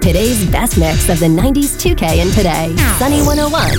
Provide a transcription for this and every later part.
Today's best mix of the 90s 2K and today. Sunny 101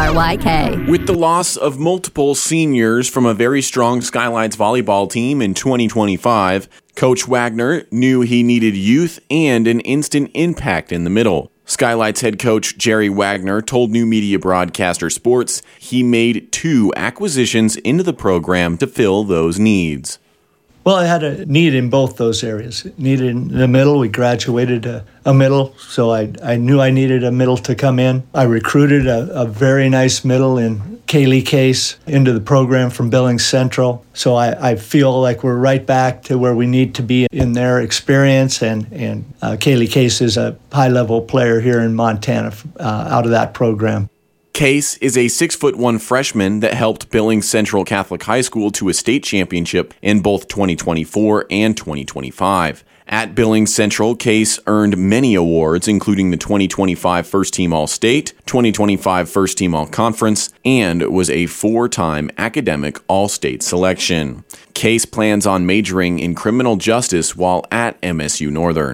KRYK. With the loss of multiple seniors from a very strong Skylights volleyball team in 2025, Coach Wagner knew he needed youth and an instant impact in the middle. Skylights head coach Jerry Wagner told New Media Broadcaster Sports he made 2 acquisitions into the program to fill those needs. Well, I had a need in both those areas. Needed in the middle. We graduated a middle, so I knew I needed a middle to come in. I recruited a very nice middle in Kaylee Case into the program from Billings Central. So I feel like we're right back to where we need to be in their experience. And Kaylee Case is a high-level player here in Montana out of that program. Case is a 6'1" freshman that helped Billings Central Catholic High School to a state championship in both 2024 and 2025. At Billings Central, Case earned many awards, including the 2025 First Team All-State, 2025 First Team All-Conference, and was a 4-time academic All-State selection. Case plans on majoring in criminal justice while at MSU Northern.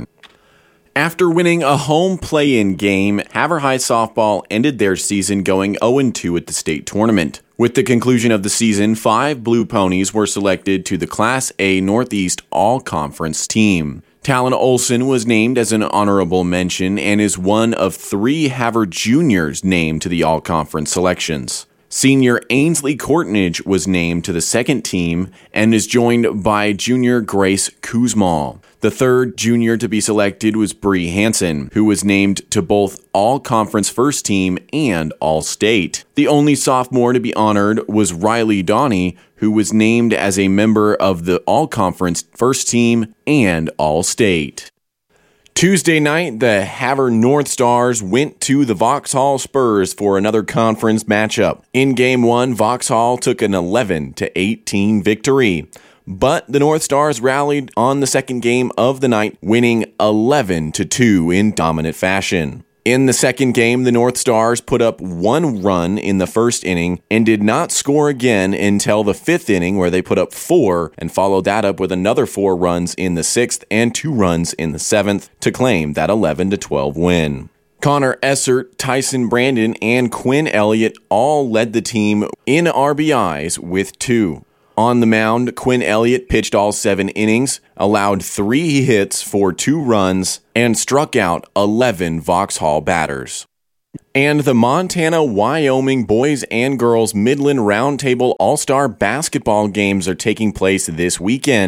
After winning a home play-in game, Havre High softball ended their season going 0-2 at the state tournament. With the conclusion of the season, 5 Blue Ponies were selected to the Class A Northeast All-Conference team. Talon Olson was named as an honorable mention and is one of 3 Havre juniors named to the All-Conference selections. Senior Ainsley Courtnage was named to the second team and is joined by junior Grace Kuzmal. The third junior to be selected was Bree Hansen, who was named to both All-Conference First Team and All-State. The only sophomore to be honored was Riley Donnie, who was named as a member of the All-Conference First Team and All-State. Tuesday night, the Havre North Stars went to the Vauxhall Spurs for another conference matchup. In Game 1, Vauxhall took an 11-18 victory. But the North Stars rallied on the second game of the night, winning 11-2 in dominant fashion. In the second game, the North Stars put up 1 run in the first inning and did not score again until the 5th inning, where they put up 4 and followed that up with another 4 runs in the 6th and 2 runs in the 7th to claim that 11-12 win. Connor Essert, Tyson Brandon, and Quinn Elliott all led the team in RBIs with 2. On the mound, Quinn Elliott pitched all 7 innings, allowed 3 hits for 2 runs, and struck out 11 Vauxhall batters. And the Montana-Wyoming boys and girls Midland Roundtable All-Star basketball games are taking place this weekend.